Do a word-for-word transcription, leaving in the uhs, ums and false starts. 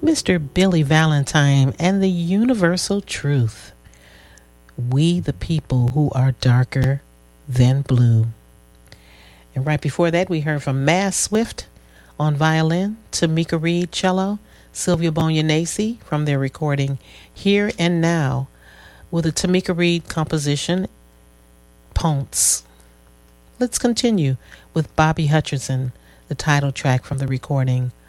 Mister Billy Valentine and the Universal Truth. We the people who are darker than blue. And right before that, we heard from Mass Swift on violin, Tamika Reed cello, Sylvia Bonyanacci from their recording Here and Now with a Tamika Reed composition, Ponce. Let's continue with Bobby Hutcherson, the title track from the recording